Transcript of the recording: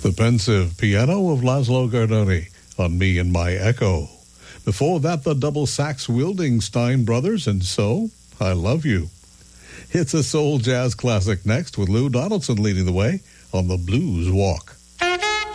The pensive piano of Laszlo Gardoni on Me and My Echo. Before that, the double sax wielding Stein Brothers and So, I Love You. It's a soul jazz classic next with Lou Donaldson leading the way on the Blues Walk.